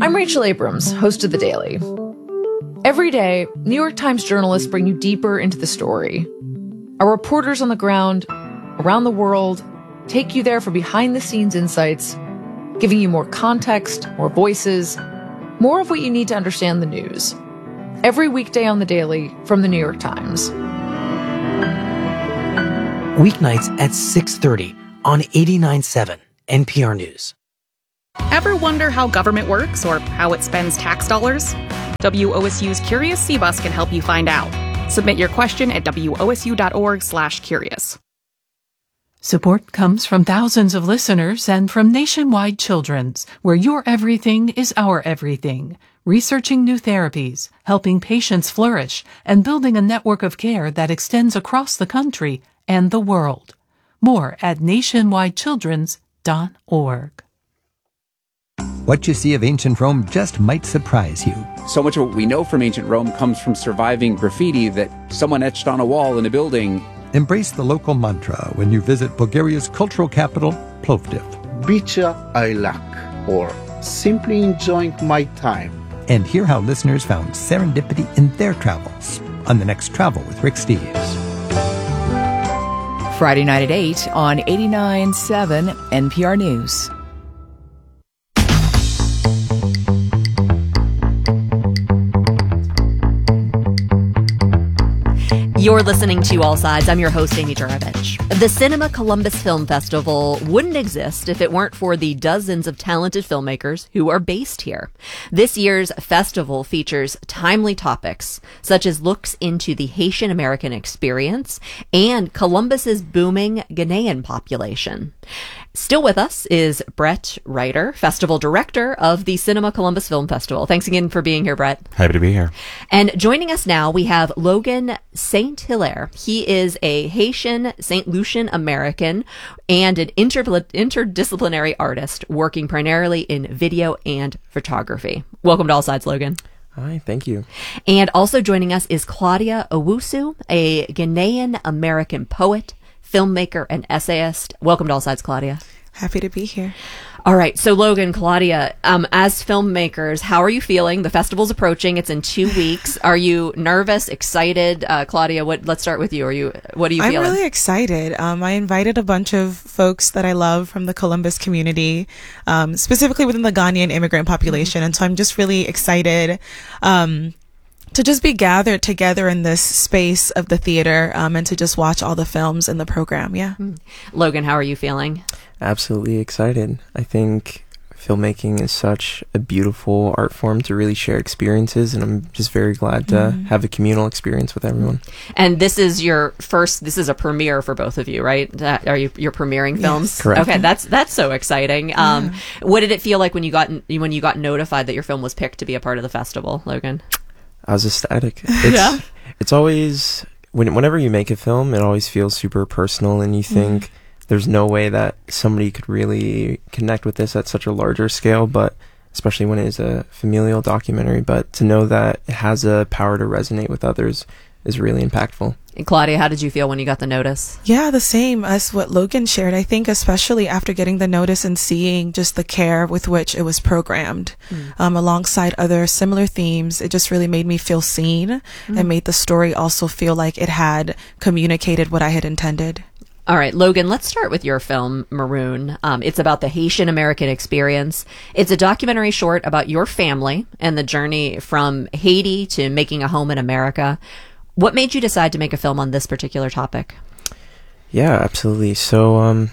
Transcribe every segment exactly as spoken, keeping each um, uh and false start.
I'm Rachel Abrams, host of The Daily. Every day, New York Times journalists bring you deeper into the story. Our reporters on the ground, around the world, take you there for behind-the-scenes insights, giving you more context, more voices, more of what you need to understand the news. Every weekday on The Daily from The New York Times. Weeknights at six thirty on eighty-nine point seven N P R News. Ever wonder how government works or how it spends tax dollars? W O S U's Curious Sea Bus can help you find out. Submit your question at W O S U dot org slash curious. Support comes from thousands of listeners and from Nationwide Children's, where your everything is our everything. Researching new therapies, helping patients flourish, and building a network of care that extends across the country and the world. More at nationwide children's dot org. What you see of ancient Rome just might surprise you. So much of what we know from ancient Rome comes from surviving graffiti that someone etched on a wall in a building. Embrace the local mantra when you visit Bulgaria's cultural capital, Plovdiv. Bicha I lack, or simply enjoying my time. And hear how listeners found serendipity in their travels on the next Travel with Rick Steves. Friday night at eight on eighty-nine point seven N P R News. You're listening to All Sides. I'm your host, Amy Juravich. The Cinema Columbus Film Festival wouldn't exist if it weren't for the dozens of talented filmmakers who are based here. This year's festival features timely topics, such as looks into the Haitian American experience and Columbus's booming Ghanaian population. Still with us is Brett Ryder, Festival Director of the Cinema Columbus Film Festival. Thanks again for being here, Brett. Happy to be here. And joining us now, we have Logan Saint Hilaire. He is a Haitian Saint Lucian American and an inter- interdisciplinary artist working primarily in video and photography. Welcome to All Sides, Logan. Hi, thank you. And also joining us is Claudia Owusu, a Ghanaian American poet, filmmaker, and essayist. Welcome to All Sides, Claudia. Happy to be here. All right. So Logan, Claudia, um, as filmmakers, how are you feeling? The festival's approaching. It's in two weeks. Are you nervous, excited? Uh, Claudia, what, let's start with you. Are you, what are you I'm feeling? I'm really excited. Um, I invited a bunch of folks that I love from the Columbus community, um, specifically within the Ghanaian immigrant population. Mm-hmm. And so I'm just really excited, um, to just be gathered together in this space of the theater, um, and to just watch all the films in the program. Yeah. Logan, how are you feeling? Absolutely excited. I think filmmaking is such a beautiful art form to really share experiences, and I'm just very glad to mm-hmm. have a communal experience with everyone. And this is your first, this is a premiere for both of you, right? That, are you, you're premiering films? Yes, correct. Okay, that's that's so exciting. Yeah. Um, what did it feel like when you got when you got notified that your film was picked to be a part of the festival, Logan? I was ecstatic. It's, yeah. It's always, when, whenever you make a film, it always feels super personal, and you think mm. there's no way that somebody could really connect with this at such a larger scale, but especially when it is a familial documentary. But to know that it has a power to resonate with others is really impactful. And Claudia, how did you feel when you got the notice? Yeah, the same as what Logan shared. I think especially after getting the notice and seeing just the care with which it was programmed, mm. um, alongside other similar themes, it just really made me feel seen mm. and made the story also feel like it had communicated what I had intended. All right, Logan, let's start with your film, Maroon. Um, it's about the Haitian American experience. It's a documentary short about your family and the journey from Haiti to making a home in America. What made you decide to make a film on this particular topic? Yeah, absolutely. So, um,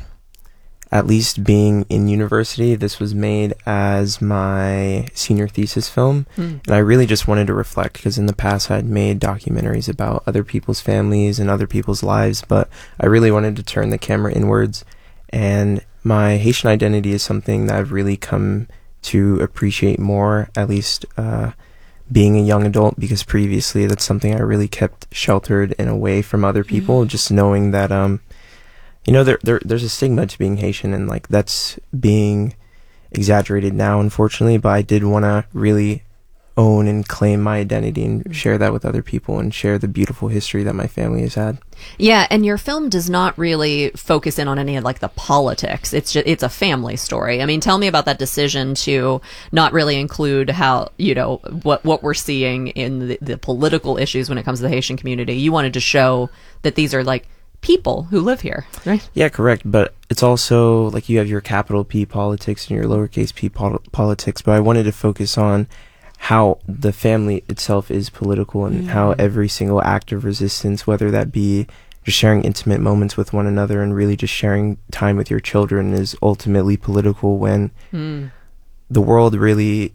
at least being in university, this was made as my senior thesis film. Mm. And I really just wanted to reflect, because in the past I'd made documentaries about other people's families and other people's lives, but I really wanted to turn the camera inwards. And my Haitian identity is something that I've really come to appreciate more, at least, uh, being a young adult, because previously that's something I really kept sheltered and away from other people, mm-hmm. just knowing that, um, you know, there, there there's a stigma to being Haitian, and like that's being exaggerated now, unfortunately, but I did want to really own and claim my identity and share that with other people and share the beautiful history that my family has had. Yeah, and your film does not really focus in on any of like the politics. It's just, it's a family story. I mean, tell me about that decision to not really include how, you know, what what we're seeing in the, the political issues when it comes to the Haitian community. You wanted to show that these are like people who live here, right? Yeah, correct. But it's also like you have your capital P politics and your lowercase p pol- politics. But I wanted to focus on how the family itself is political and mm. how every single act of resistance, whether that be just sharing intimate moments with one another and really just sharing time with your children, is ultimately political when mm. the world really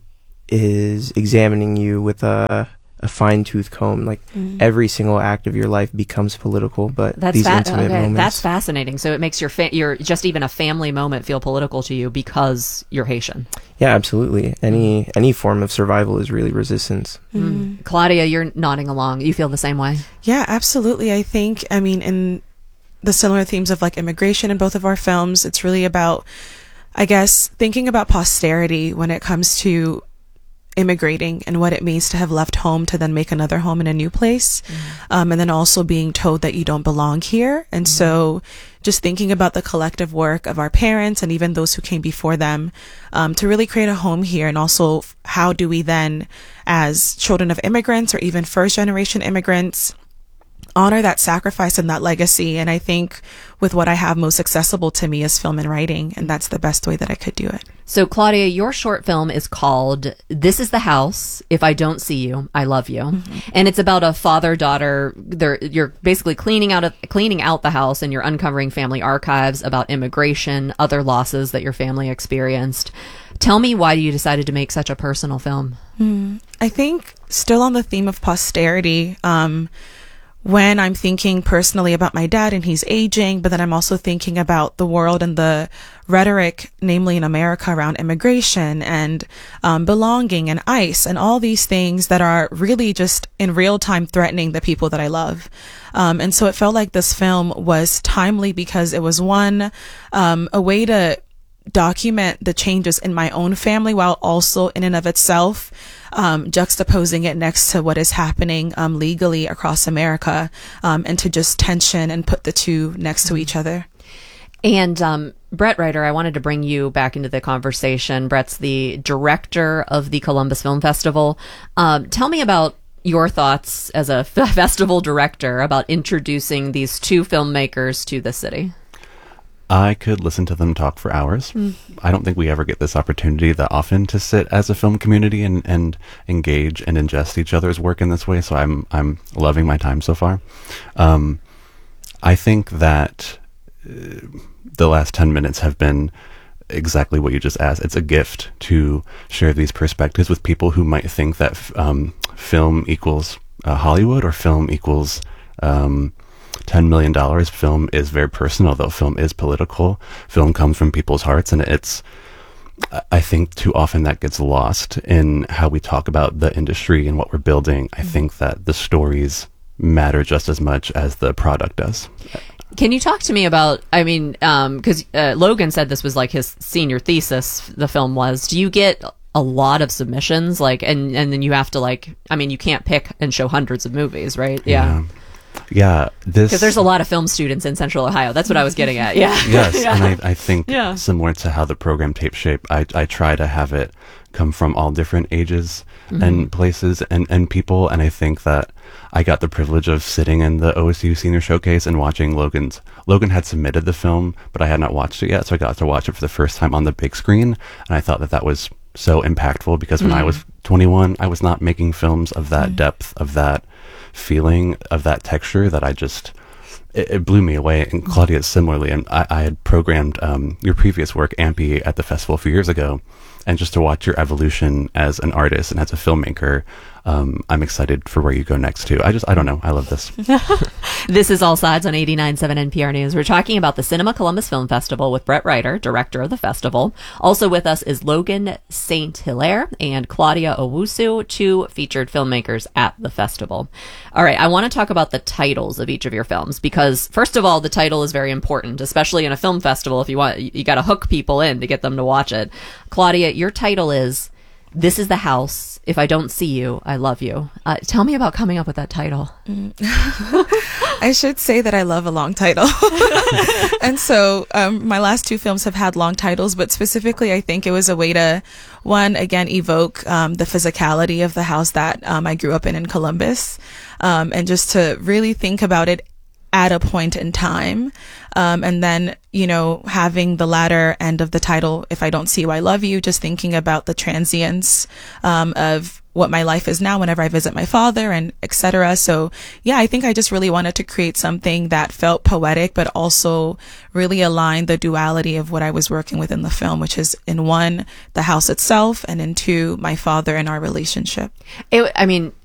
is examining you with a a fine-tooth comb. Like mm. every single act of your life becomes political, but that's these fa- intimate okay. moments. That's fascinating. So it makes your fa- your just even a family moment feel political to you because you're Haitian. Yeah, absolutely. Any any form of survival is really resistance. Mm. Mm. Claudia, you're nodding along. You feel the same way? Yeah, absolutely. I think, I mean, in the similar themes of like immigration in both of our films, it's really about, I guess, thinking about posterity when it comes to immigrating and what it means to have left home to then make another home in a new place. Mm. Um, and then also being told that you don't belong here. And mm. so just thinking about the collective work of our parents and even those who came before them, um, to really create a home here. And also how do we then, as children of immigrants or even first generation immigrants, honor that sacrifice and that legacy. And I think with what I have most accessible to me is film and writing, and that's the best way that I could do it. So Claudia, your short film is called This is the House. If I Don't See You, I Love You. Mm-hmm. And it's about a father-daughter. They're, you're basically cleaning out, a, cleaning out the house, and you're uncovering family archives about immigration, other losses that your family experienced. Tell me, why you decided to make such a personal film? Mm, I think still on the theme of posterity, um, when I'm thinking personally about my dad and he's aging, but then I'm also thinking about the world and the rhetoric, namely in America, around immigration and um, belonging and ICE and all these things that are really just in real time threatening the people that I love. Um, and so it felt like this film was timely because it was one, um, a way to document the changes in my own family while also in and of itself um, juxtaposing it next to what is happening um, legally across America, um, and to just tension and put the two next to each other. And um, Brett Ryder, I wanted to bring you back into the conversation. Brett's the director of the Columbus Film Festival. Um, tell me about your thoughts as a f- festival director about introducing these two filmmakers to the city. I could listen to them talk for hours. Mm. I don't think we ever get this opportunity that often to sit as a film community and, and engage and ingest each other's work in this way. So I'm I'm loving my time so far. Um, I think that uh, the last ten minutes have been exactly what you just asked. It's a gift to share these perspectives with people who might think that f- um, film equals uh, Hollywood or film equals Um, ten million dollars. Film is very personal, though. Film is political. Film comes from people's hearts, and it's, I think too often that gets lost in how we talk about the industry and what we're building. I mm-hmm. think that the stories matter just as much as the product does. Can you talk to me about, I mean, um, because uh, Logan said this was like his senior thesis, the film was. Do you get a lot of submissions? Like, and, and then you have to like, I mean, you can't pick and show hundreds of movies, right? Yeah. yeah. Yeah, this because there's a lot of film students in Central Ohio. That's what I was getting at. Yeah. Yes, yeah. and I, I think yeah. similar to how the program takes shape, I I try to have it come from all different ages mm-hmm. and places and, and people. And I think that I got the privilege of sitting in the O S U Senior Showcase and watching Logan's. Logan had submitted the film, but I had not watched it yet, so I got to watch it for the first time on the big screen. And I thought that that was so impactful because when mm-hmm. I was twenty-one, I was not making films of that mm-hmm. depth, of that feeling, of that texture that I just, it, it blew me away. And Claudia similarly, and I, I had programmed um, your previous work, Ampy, at the festival a few years ago, and just to watch your evolution as an artist and as a filmmaker, um, I'm excited for where you go next too. I just, I don't know. I love this. This is All Sides on eighty-nine point seven N P R News. We're talking about the Cinema Columbus Film Festival with Brett Ryder, director of the festival. Also with us is Logan Saint Hilaire and Claudia Owusu, two featured filmmakers at the festival. All right, I want to talk about the titles of each of your films because, first of all, the title is very important, especially in a film festival. If you want, you got to hook people in to get them to watch it. Claudia, your title is This is the house. If I don't see you, I love you. Uh, tell me about coming up with that title. Mm. I should say that I love a long title. And so um, my last two films have had long titles, but specifically I think it was a way to, one, again, evoke um, the physicality of the house that um, I grew up in in Columbus, um, and just to really think about it at a point in time. Um, and then, you know, having the latter end of the title, If I Don't See You, I Love You, just thinking about the transience um, of what my life is now whenever I visit my father and et cetera. So yeah, I think I just really wanted to create something that felt poetic, but also really aligned the duality of what I was working with in the film, which is in one, the house itself, and in two, my father and our relationship. It, I mean,